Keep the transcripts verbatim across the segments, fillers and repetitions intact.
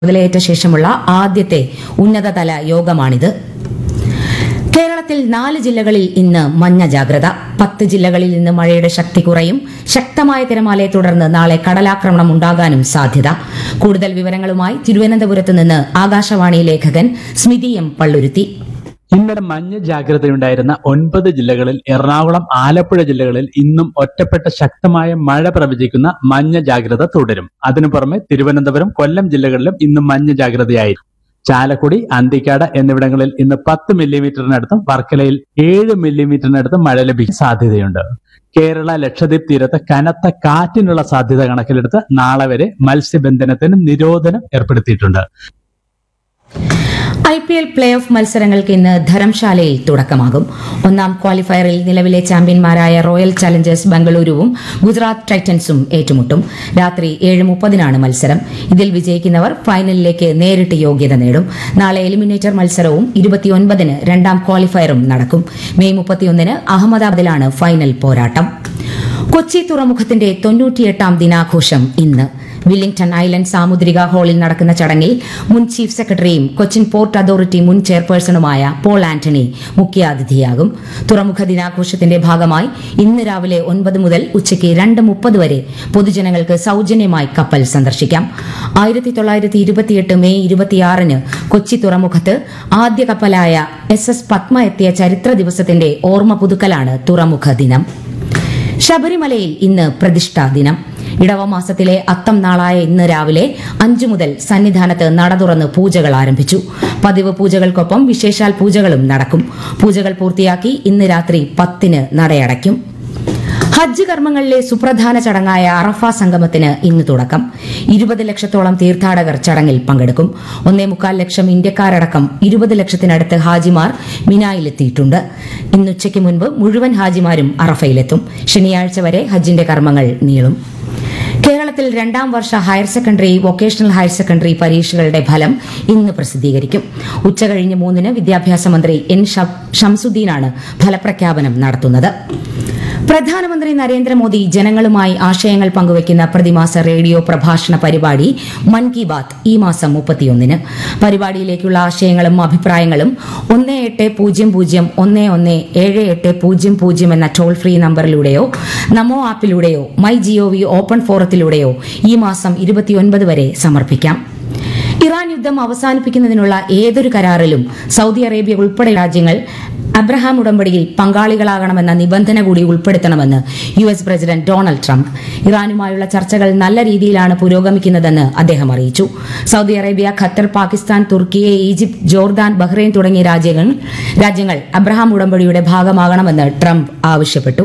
ചുമതലയേറ്റ ശേഷമുള്ള ആദ്യത്തെ ഉന്നതതല യോഗമാണിത്. കേരളത്തിൽ നാല് ജില്ലകളിൽ ഇന്ന് മഞ്ഞ ജാഗ്രത. പത്ത് ജില്ലകളിൽ ഇന്ന് മഴയുടെ ശക്തി കുറയും. ശക്തമായ തിരമാലയെ തുടർന്ന് നാളെ കടലാക്രമണം ഉണ്ടാകാനും സാധ്യത. കൂടുതൽ വിവരങ്ങളുമായി തിരുവനന്തപുരത്ത് നിന്ന് ആകാശവാണി ലേഖകൻ സ്മിതി എം പള്ളുരുത്തി. ഇന്നലെ മഞ്ഞ ജാഗ്രതയുണ്ടായിരുന്ന ഒൻപത് ജില്ലകളിൽ എറണാകുളം, ആലപ്പുഴ ജില്ലകളിൽ ഇന്നും ഒറ്റപ്പെട്ട ശക്തമായ മഴ പ്രവചിക്കുന്ന മഞ്ഞ ജാഗ്രത തുടരും. അതിനു പുറമെ തിരുവനന്തപുരം, കൊല്ലം ജില്ലകളിലും ഇന്ന് മഞ്ഞ ജാഗ്രതയായിരുന്നു. ചാലക്കുടി, അന്തിക്കാട് എന്നിവിടങ്ങളിൽ ഇന്ന് പത്ത് മില്ലിമീറ്ററിനടുത്തും വർക്കലയിൽ ഏഴ് മില്ലിമീറ്ററിനടുത്തും മഴ ലഭിക്കാൻ സാധ്യതയുണ്ട്. കേരള, ലക്ഷദ്വീപ് തീരത്ത് കനത്ത കാറ്റിനുള്ള സാധ്യത കണക്കിലെടുത്ത് നാളെ വരെ മത്സ്യബന്ധനത്തിന് നിരോധനം ഏർപ്പെടുത്തിയിട്ടുണ്ട്. I P L play off മത്സരങ്ങൾക്ക് ഇന്ന് ധരംശാലയിൽ തുടക്കമാകും. ഒന്നാം ക്വാളിഫയറിൽ നിലവിലെ ചാമ്പ്യന്മാരായ റോയൽ ചലഞ്ചേഴ്സ് ബംഗളൂരുവും ഗുജറാത്ത് ടൈറ്റൻസും ഏറ്റുമുട്ടും. രാത്രി ഏഴ് മുപ്പതിനാണ് മത്സരം. ഇതിൽ വിജയിക്കുന്നവർ ഫൈനലിലേക്ക് നേരിട്ട് യോഗ്യത നേടും. നാളെ എലിമിനേറ്റർ മത്സരവും ഇരുപത്തിയൊൻപതിന് രണ്ടാം ക്വാളിഫയറും നടക്കും. മെയ് മുപ്പത്തിയൊന്നിന് അഹമ്മദാബാദിലാണ് ഫൈനൽ പോരാട്ടം. കൊച്ചി തുറമുഖത്തിന്റെ തൊണ്ണൂറ്റിയെട്ടാം ദിനാഘോഷം ഇന്ന്. വില്ലിംഗ്ടൺ ഐലൻഡ് സാമുദ്രിക ഹാളിൽ നടക്കുന്ന ചടങ്ങിൽ മുൻ ചീഫ് സെക്രട്ടറിയും കൊച്ചിൻ പോർട്ട് അതോറിറ്റി മുൻ ചെയർപേഴ്സണുമായ പോൾ ആന്റണി മുഖ്യാതിഥിയാകും. തുറമുഖ ദിനാഘോഷത്തിന്റെ ഭാഗമായി ഇന്ന് രാവിലെ ഒൻപത് മുതൽ ഉച്ചയ്ക്ക് രണ്ട് മുപ്പത് വരെ പൊതുജനങ്ങൾക്ക് സൌജന്യമായി കപ്പൽ സന്ദർശിക്കാം. ആയിരത്തി തൊള്ളായിരത്തി ഇരുപത്തിയെട്ട് മെയ് ഇരുപത്തിയാറിന് കൊച്ചി തുറമുഖത്ത് ആദ്യ കപ്പലായ എസ് എസ് പത്മ എത്തിയ ചരിത്ര ദിവസത്തിന്റെ ഓർമ്മ പുതുക്കലാണ് തുറമുഖ ദിനം. ശബരിമലയിൽ ഇന്ന് പ്രതിഷ്ഠാ ദിനം. ഇടവമാസത്തിലെ അത്തം നാളായ ഇന്ന് രാവിലെ അഞ്ചു മുതൽ സന്നിധാനത്ത് നട തുറന്ന് പൂജകൾ ആരംഭിച്ചു. പതിവ് പൂജകൾക്കൊപ്പം വിശേഷാൽ പൂജകളും നടക്കും. പൂജകൾ പൂർത്തിയാക്കി ഇന്ന് രാത്രി പത്തിന് നടയടയ്ക്കും. ഹജ്ജ് കർമ്മങ്ങളിലെ സുപ്രധാന ചടങ്ങായ അറഫ സംഗമത്തിന് ഇന്ന് തുടക്കം. ഇരുപത് ലക്ഷത്തോളം തീർത്ഥാടകർ ചടങ്ങിൽ പങ്കെടുക്കും. ഒന്നേ മുക്കാൽ ലക്ഷം ഇന്ത്യക്കാരടക്കം ഇരുപത് ലക്ഷത്തിനടുത്ത് ഹാജിമാർ മിനായിലെത്തിയിട്ടുണ്ട്. ഇന്നുച്ചയ്ക്ക് മുൻപ് മുഴുവൻ ഹാജിമാരും അറഫയിലെത്തും. ശനിയാഴ്ച വരെ ഹജ്ജിന്റെ കർമ്മങ്ങൾ നീളും. കേരളത്തിൽ രണ്ടാം വർഷ higher secondary, vocational higher secondary പരീക്ഷകളുടെ ഫലം ഇന്ന് പ്രസിദ്ധീകരിക്കും. ഉച്ചകഴിഞ്ഞ് മൂന്നിന് വിദ്യാഭ്യാസ മന്ത്രി എൻ ഷംസുദ്ദീനാണ് ഫലപ്രഖ്യാപനം നടത്തുന്നത്. പ്രധാനമന്ത്രി നരേന്ദ്രമോദി ജനങ്ങളുമായി ആശയങ്ങൾ പങ്കുവയ്ക്കുന്ന പ്രതിമാസ റേഡിയോ പ്രഭാഷണ പരിപാടി മൻ കി ബാത്ത് ഈ മാസം മുപ്പത്തിയൊന്നിന്. പരിപാടിയിലേക്കുള്ള ആശയങ്ങളും അഭിപ്രായങ്ങളും ഒന്ന് എട്ട് പൂജ്യം പൂജ്യം ഒന്ന് ഒന്ന് ഏഴ് എട്ട് പൂജ്യം പൂജ്യം എന്ന toll free നമ്പറിലൂടെയോ Namo ആപ്പിലൂടെയോ my G O V open ഫോറത്തിലൂടെയോ ഈ മാസം ഇരുപത്തിയൊൻപത് വരെ സമർപ്പിക്കാം. ഇറാൻ യുദ്ധം അവസാനിപ്പിക്കുന്നതിനുള്ള ഏതൊരു കരാറിലും സൌദി അറേബ്യ ഉൾപ്പെടെ രാജ്യങ്ങൾ അബ്രഹാം ഉടമ്പടിയിൽ പങ്കാളികളാകണമെന്ന നിബന്ധന കൂടി ഉൾപ്പെടുത്തണമെന്ന് U S president Donald Trump. ഇറാനുമായുള്ള ചർച്ചകൾ നല്ല രീതിയിലാണ് പുരോഗമിക്കുന്നതെന്ന് അദ്ദേഹം അറിയിച്ചു. സൌദി അറേബ്യ, ഖത്തർ, പാകിസ്ഥാൻ, തുർക്കി, ഈജിപ്ത്, ജോർദാൻ, ബഹ്റൈൻ തുടങ്ങിയ രാജ്യങ്ങൾ രാജ്യങ്ങൾ അബ്രഹാം ഉടമ്പടിയുടെ ഭാഗമാകണമെന്ന് ട്രംപ് ആവശ്യപ്പെട്ടു.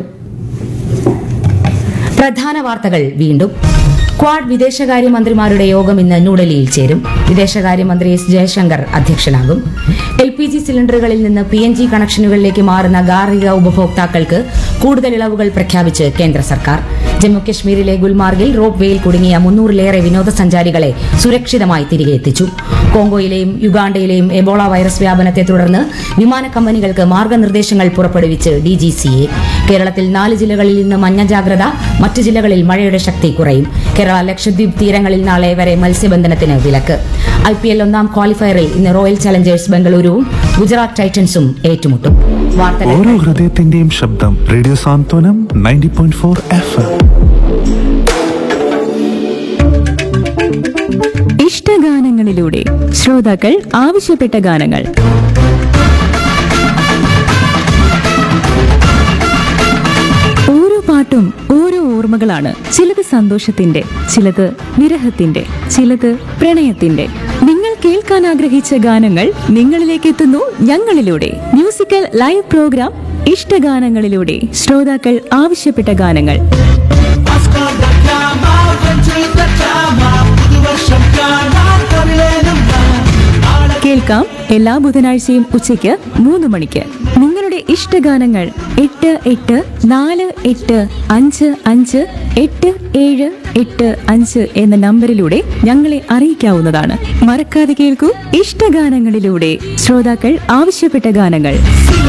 പ്രധാന വാർത്തകൾ വീണ്ടും. ക്വാഡ് വിദേശകാര്യമന്ത്രിമാരുടെ യോഗം ഇന്ന് ന്യൂഡൽഹിയിൽ ചേരും. വിദേശകാര്യമന്ത്രി S Jaishankar അധ്യക്ഷനാകും. L P G സിലിണ്ടറുകളിൽ നിന്ന് പി എൻ ജി കണക്ഷനുകളിലേക്ക് മാറുന്ന ഗാർഹിക ഉപഭോക്താക്കൾക്ക് കൂടുതൽ ഇളവുകൾ പ്രഖ്യാപിച്ച് കേന്ദ്ര സർക്കാർ. ജമ്മുകശ്മീരിലെ ഗുൽമാർഗിൽ റോപ്പ് വേയിൽ കുടുങ്ങിയ മുന്നൂറിലേറെ വിനോദസഞ്ചാരികളെ സുരക്ഷിതമായി തിരികെ എത്തിച്ചു. കോങ്കോയിലെയും യുഗാണ്ടയിലെയും എബോള വൈറസ് വ്യാപനത്തെ തുടർന്ന് വിമാന കമ്പനികൾക്ക് മാർഗനിർദ്ദേശങ്ങൾ പുറപ്പെടുവിച്ച് ഡി ജി സി എ. കേരളത്തിൽ നാല് ജില്ലകളിൽ ഇന്ന് മഞ്ഞ ജാഗ്രത. മറ്റ് ജില്ലകളിൽ മഴയുടെ ശക്തി കുറയും. കേരള, ലക്ഷദ്വീപ് തീരങ്ങളിൽ നാളെ വരെ മത്സ്യബന്ധനത്തിന് വിലക്ക്. ഐ പി എൽ ഒന്നാം ക്വാളിഫയറിൽ ഇന്ന് റോയൽ ചലഞ്ചേഴ്സ് ബംഗളൂരുവും ഗുജറാത്ത് ടൈറ്റൻസും ഏറ്റുമുട്ടും. വാർത്തകൾ ഓരോ ഹൃദയത്തിന്റെയും ശബ്ദം. റേഡിയോ സാന്ത്വനം ninety point four F M. ഇഷ്ടഗാനങ്ങളിലൂടെ ശ്രോതാക്കൾ ആവശ്യപ്പെട്ട ഗാനങ്ങൾ. ഓരോ പാട്ടും ഓരോ ഓർമ്മകളാണ്. ചിലത് സന്തോഷത്തിന്റെ, ചിലത് വിരഹത്തിന്റെ, ചിലത് പ്രണയത്തിന്റെ. നിങ്ങൾ കേൾക്കാൻ ആഗ്രഹിച്ച ഗാനങ്ങൾ നിങ്ങളിലേക്ക് എത്തുന്നു ഞങ്ങളിലൂടെ. മ്യൂസിക്കൽ ലൈവ് പ്രോഗ്രാം ഇഷ്ടഗാനങ്ങളിലൂടെ ശ്രോതാക്കൾ ആവശ്യപ്പെട്ട ഗാനങ്ങൾ. കേൾക്കാം എല്ലാ ബുധനാഴ്ചയും ഉച്ചയ്ക്ക് മൂന്ന് മണിക്ക്. നിങ്ങളുടെ ഇഷ്ടഗാനങ്ങൾ എട്ട് എട്ട് നാല് എട്ട് അഞ്ച് അഞ്ച് എട്ട് ഏഴ് എട്ട് അഞ്ച് എന്ന നമ്പറിലൂടെ ഞങ്ങളെ അറിയിക്കാവുന്നതാണ്. മറക്കാതെ കേൾക്കൂ ഇഷ്ടഗാനങ്ങളിലൂടെ ശ്രോതാക്കൾ ആവശ്യപ്പെട്ട ഗാനങ്ങൾ.